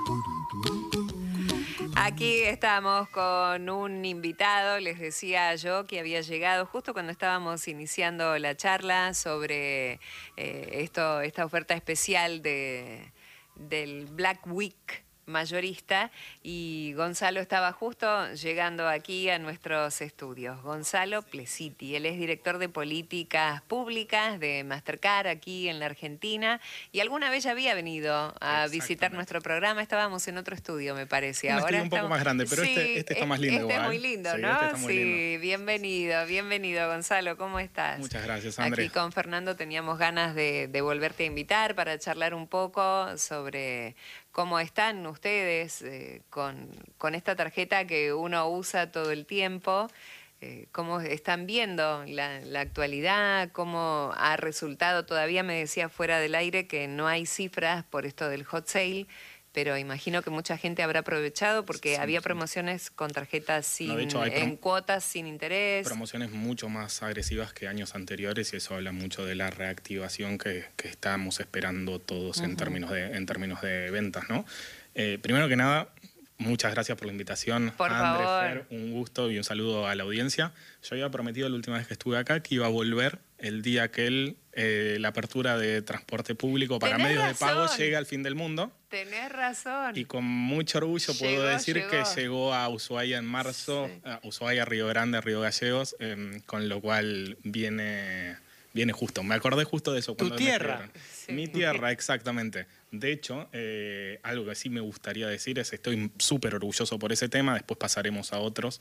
Aquí estamos con un invitado, les decía yo que había llegado justo cuando estábamos iniciando la charla sobre esta oferta especial del Black Week mayorista, y Gonzalo estaba justo llegando aquí a nuestros estudios. Gonzalo Plesiti, él es director de políticas públicas de Mastercard aquí en la Argentina, y alguna vez ya había venido a visitar nuestro programa. Estábamos en otro estudio, me parece. Un Ahora estudio un poco más grande, pero sí, este está más lindo. Este igual. es muy lindo, sí, ¿no? Este está muy Sí, lindo. bienvenido, Gonzalo, ¿cómo estás? Muchas gracias, André. Aquí con Fernando teníamos ganas de volverte a invitar para charlar un poco sobre cómo están ustedes con esta tarjeta que uno usa todo el tiempo. ¿Cómo están viendo la actualidad? ¿Cómo ha resultado? Todavía me decía fuera del aire que no hay cifras por esto del hot sale, pero imagino que mucha gente habrá aprovechado porque 100%. había promociones con tarjetas No, de hecho, en cuotas sin interés. Promociones mucho más agresivas que años anteriores, y eso habla mucho de la reactivación que estamos esperando todos en términos de ventas, ¿no? Primero que nada, muchas gracias por la invitación. Por André, favor. Fer, un gusto y un saludo a la audiencia. Yo había prometido la última vez que estuve acá que iba a volver el día que la apertura de transporte público para medios de pago llegue al fin del mundo. Tenés razón. Y con mucho orgullo puedo decir que llegó a Ushuaia en marzo, sí. A Ushuaia, Río Grande, Río Gallegos, con lo cual viene justo. Me acordé justo de eso. ¿Tu tierra? Sí. Mi tierra, exactamente. De hecho, algo que sí me gustaría decir es que estoy súper orgulloso por ese tema, después pasaremos a otros,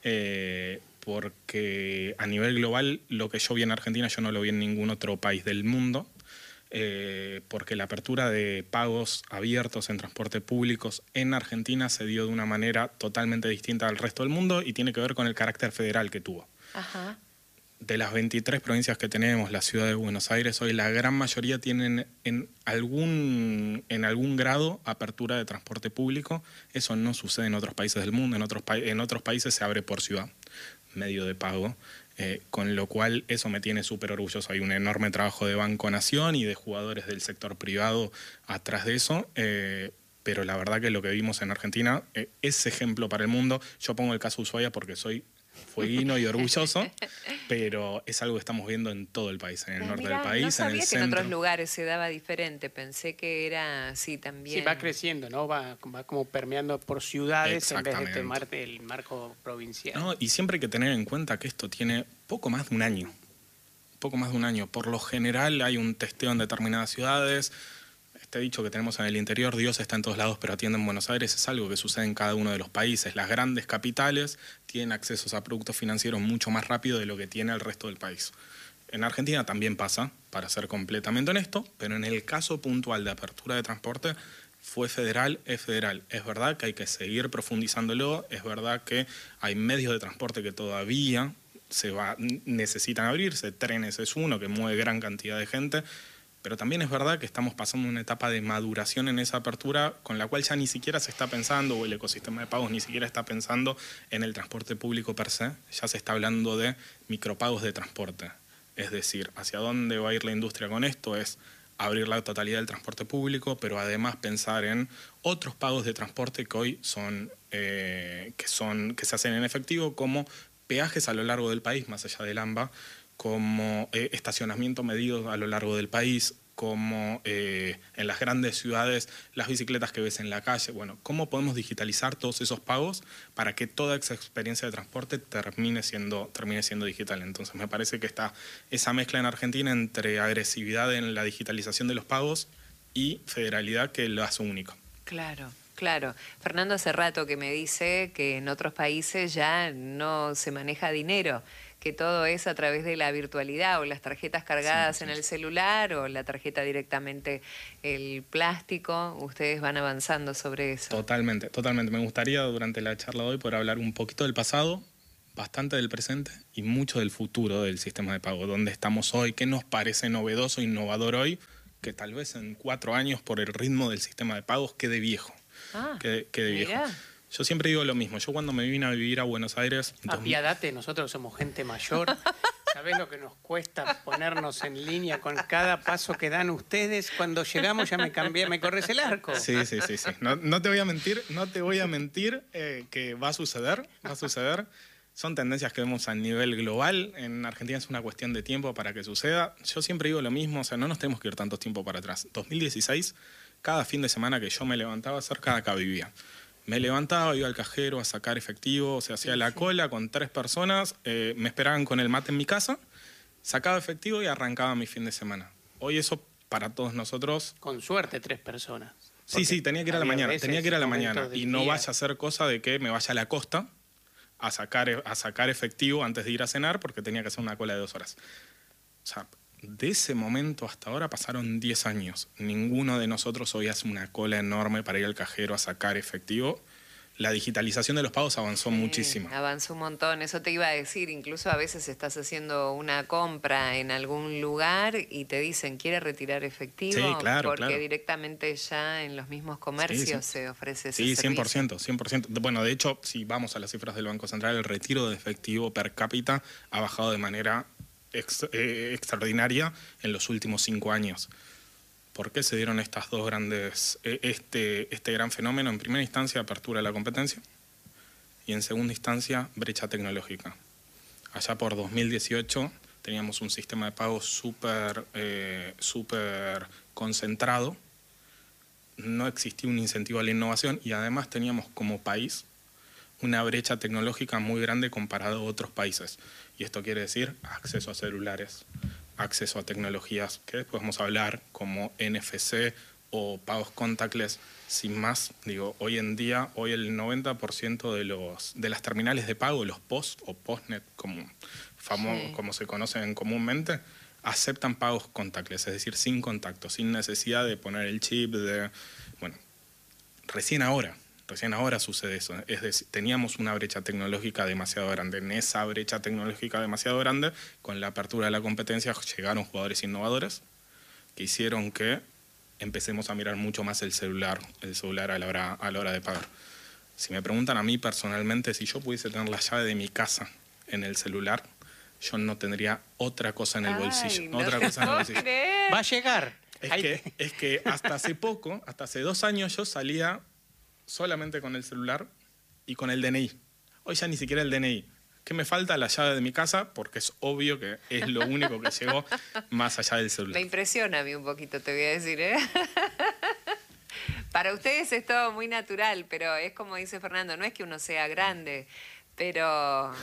porque a nivel global lo que yo vi en Argentina yo no lo vi en ningún otro país del mundo. Porque la apertura de pagos abiertos en transporte públicos en Argentina se dio de una manera totalmente distinta al resto del mundo y tiene que ver con el carácter federal que tuvo. Ajá. De las 23 provincias que tenemos, la ciudad de Buenos Aires, hoy la gran mayoría tienen en algún grado apertura de transporte público. Eso no sucede en otros países del mundo. En otros países se abre por ciudad, medio de pago. Con lo cual eso me tiene súper orgulloso. Hay un enorme trabajo de Banco Nación y de jugadores del sector privado atrás de eso, pero la verdad que lo que vimos en Argentina es ejemplo para el mundo. Yo pongo el caso Ushuaia porque soy fueguino y orgulloso, pero es algo que estamos viendo en todo el país, en el norte del país, no sabía en el que centro. en otros lugares se daba diferente, pensé que era así también. Sí, va creciendo, ¿no? Va como permeando por ciudades en vez de tomar el marco provincial. No, y siempre hay que tener en cuenta que esto tiene poco más de un año. Poco más de un año. Por lo general hay un testeo en determinadas ciudades. Este dicho que tenemos en el interior, Dios está en todos lados pero atiende en Buenos Aires, es algo que sucede en cada uno de los países. Las grandes capitales tienen accesos a productos financieros mucho más rápido de lo que tiene el resto del país. En Argentina también pasa, para ser completamente honesto, pero en el caso puntual de apertura de transporte fue federal, es federal. Es verdad que hay que seguir profundizándolo, es verdad que hay medios de transporte que todavía necesitan abrirse, trenes es uno que mueve gran cantidad de gente, pero también es verdad que estamos pasando una etapa de maduración en esa apertura con la cual ya ni siquiera se está pensando, o el ecosistema de pagos ni siquiera está pensando en el transporte público per se, ya se está hablando de micropagos de transporte. Es decir, hacia dónde va a ir la industria con esto es abrir la totalidad del transporte público, pero además pensar en otros pagos de transporte que hoy que se hacen en efectivo, como peajes a lo largo del país, más allá del AMBA, como estacionamiento medido a lo largo del país, como en las grandes ciudades las bicicletas que ves en la calle. Bueno, ¿cómo podemos digitalizar todos esos pagos para que toda esa experiencia de transporte termine siendo digital? Entonces me parece que está esa mezcla en Argentina entre agresividad en la digitalización de los pagos y federalidad que lo hace único. Claro. Claro. Fernando hace rato que me dice que en otros países ya no se maneja dinero, que todo es a través de la virtualidad o las tarjetas cargadas en el celular o la tarjeta directamente el plástico. Ustedes van avanzando sobre eso. Totalmente, totalmente. Me gustaría durante la charla de hoy poder hablar un poquito del pasado, bastante del presente y mucho del futuro del sistema de pago. ¿Dónde estamos hoy? ¿Qué nos parece novedoso, innovador hoy? Que tal vez en 4 años por el ritmo del sistema de pagos quede viejo. Quede viejo. Yo siempre digo lo mismo. Yo cuando me vine a vivir a Buenos Aires... Apiadate, nosotros somos gente mayor. ¿Sabés lo que nos cuesta ponernos en línea con cada paso que dan ustedes? Cuando llegamos ya me corres el arco. Sí. No te voy a mentir que va a suceder. Son tendencias que vemos a nivel global. En Argentina es una cuestión de tiempo para que suceda. Yo siempre digo lo mismo, o sea, no nos tenemos que ir tanto tiempo para atrás. 2016, cada fin de semana que yo me levantaba, cerca de acá vivía. Me levantaba, iba al cajero a sacar efectivo, o sea, hacía la cola con 3 personas, me esperaban con el mate en mi casa, sacaba efectivo y arrancaba mi fin de semana. Hoy eso para todos nosotros... Con suerte 3 personas. Sí, tenía que ir a la mañana. Y no vaya a ser cosa de que me vaya a la costa a sacar efectivo antes de ir a cenar porque tenía que hacer una cola de 2 horas. O sea, de ese momento hasta ahora pasaron 10 años. Ninguno de nosotros hoy hace una cola enorme para ir al cajero a sacar efectivo. La digitalización de los pagos avanzó muchísimo. Avanzó un montón, eso te iba a decir. Incluso a veces estás haciendo una compra en algún lugar y te dicen, ¿quiere retirar efectivo? Sí, claro, porque directamente ya en los mismos comercios se ofrece ese servicio. Sí, 100%. Bueno, de hecho, si vamos a las cifras del Banco Central, el retiro de efectivo per cápita ha bajado de manera extraordinaria en los últimos 5 años. ¿Por qué se dieron estas dos grandes, este gran fenómeno? En primera instancia, apertura de la competencia y en segunda instancia, brecha tecnológica. Allá por 2018 teníamos un sistema de pago súper concentrado, no existía un incentivo a la innovación y además teníamos como país una brecha tecnológica muy grande comparado a otros países. Y esto quiere decir acceso a celulares, acceso a tecnologías que después vamos a hablar como NFC o pagos contactless. Sin más, digo, hoy en día, el 90% de las terminales de pago, los POS o POSnet, como se conocen comúnmente, aceptan pagos contactless, es decir, sin contacto, sin necesidad de poner el chip. Bueno, recién ahora sucede eso. Es decir, teníamos una brecha tecnológica demasiado grande. En esa brecha tecnológica demasiado grande, con la apertura de la competencia, llegaron jugadores innovadores que hicieron que empecemos a mirar mucho más el celular a la hora de pagar. Si me preguntan a mí personalmente, si yo pudiese tener la llave de mi casa en el celular, yo no tendría otra cosa en el bolsillo. Va a llegar. Es que hasta hace 2 años yo salía solamente con el celular y con el DNI. Hoy ya ni siquiera el DNI. ¿Qué me falta? La llave de mi casa, porque es obvio que es lo único que llegó más allá del celular. Me impresiona a mí un poquito, te voy a decir, ¿eh? Para ustedes es todo muy natural, pero es como dice Fernando, no es que uno sea grande, pero...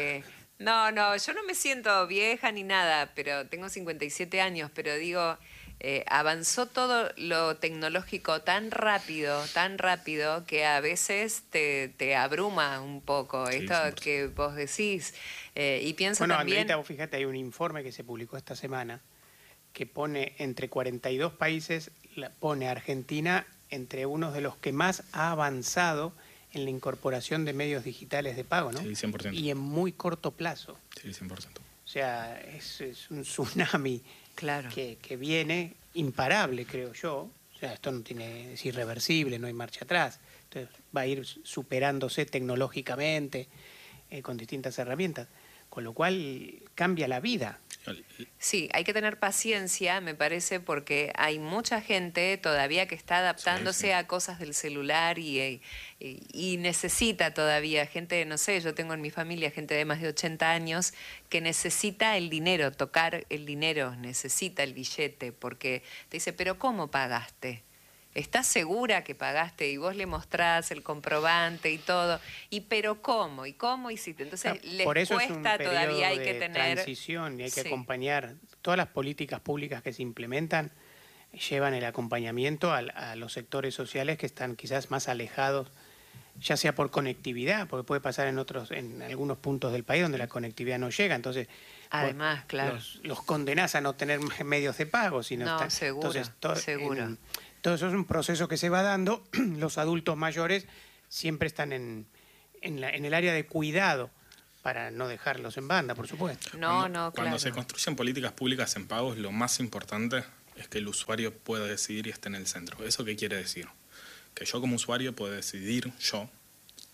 no, yo no me siento vieja ni nada, pero tengo 57 años, pero digo... avanzó todo lo tecnológico tan rápido que a veces te abruma un poco esto 100%. que vos decís. Y pienso bueno, también... Andreita, vos fíjate, hay un informe que se publicó esta semana que pone entre 42 países, pone a Argentina entre uno de los que más ha avanzado en la incorporación de medios digitales de pago, ¿no? Sí, 100%. Y en muy corto plazo. Sí, 100%. O sea, es un tsunami. Claro. Que viene imparable, creo yo. O sea, esto no tiene, es irreversible, no hay marcha atrás. Entonces va a ir superándose tecnológicamente con distintas herramientas, con lo cual cambia la vida. Sí, hay que tener paciencia, me parece, porque hay mucha gente todavía que está adaptándose a cosas del celular y necesita todavía gente, no sé, yo tengo en mi familia gente de más de 80 años que necesita el dinero, tocar el dinero, necesita el billete, porque te dice, pero ¿cómo pagaste? ¿Estás segura que pagaste? Y vos le mostrás el comprobante y todo. ¿Y pero cómo? ¿Y cómo hiciste? Entonces les por eso cuesta, todavía hay que tener... transición y hay que acompañar. Todas las políticas públicas que se implementan llevan el acompañamiento a los sectores sociales que están quizás más alejados, ya sea por conectividad, porque puede pasar en algunos puntos del país donde la conectividad no llega. Entonces, además, claro, los condenás a no tener medios de pago. Seguro. Todo eso es un proceso que se va dando. Los adultos mayores siempre están en el área de cuidado para no dejarlos en banda, por supuesto. Cuando se construyen políticas públicas en pagos, lo más importante es que el usuario pueda decidir y esté en el centro. ¿Eso qué quiere decir? Que yo como usuario puedo decidir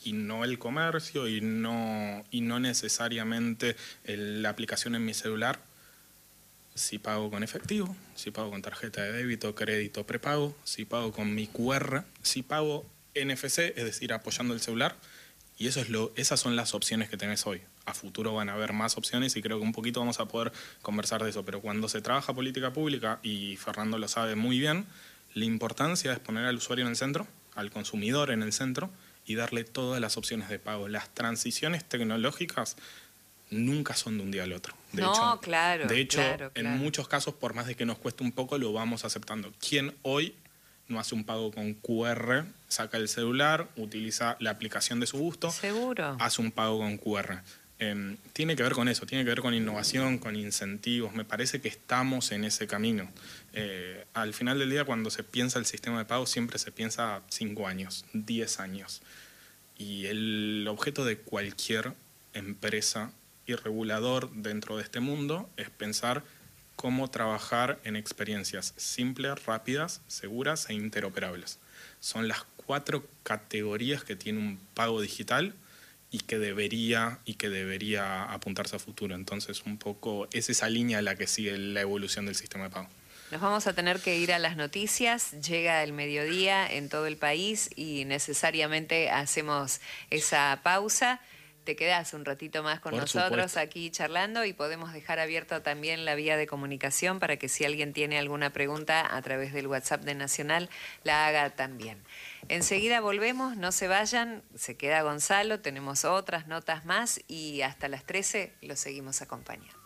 y no el comercio y no necesariamente la aplicación en mi celular. Si pago con efectivo, si pago con tarjeta de débito, crédito, prepago, si pago con mi QR, si pago NFC, es decir, apoyando el celular. Y esas son las opciones que tenés hoy. A futuro van a haber más opciones y creo que un poquito vamos a poder conversar de eso. Pero cuando se trabaja política pública, y Fernando lo sabe muy bien, la importancia es poner al usuario en el centro, al consumidor en el centro, y darle todas las opciones de pago. Las transiciones tecnológicas nunca son de un día al otro. De hecho, en muchos casos, por más de que nos cueste un poco, lo vamos aceptando. ¿Quién hoy no hace un pago con QR, saca el celular, utiliza la aplicación de su gusto, seguro, hace un pago con QR? Tiene que ver con eso, tiene que ver con innovación, con incentivos. Me parece que estamos en ese camino. Al final del día, cuando se piensa el sistema de pago, siempre se piensa 5 años, 10 años. Y el objeto de cualquier empresa y regulador dentro de este mundo es pensar cómo trabajar en experiencias simples, rápidas, seguras e interoperables. Son las 4 categorías que tiene un pago digital y que debería apuntarse a futuro. Entonces, un poco es esa línea la que sigue la evolución del sistema de pago. Nos vamos a tener que ir a las noticias, llega el mediodía en todo el país y necesariamente hacemos esa pausa. Te quedás un ratito más con nosotros aquí charlando y podemos dejar abierta también la vía de comunicación para que si alguien tiene alguna pregunta a través del WhatsApp de Nacional la haga también. Enseguida volvemos, no se vayan, se queda Gonzalo, tenemos otras notas más y hasta las 13 lo seguimos acompañando.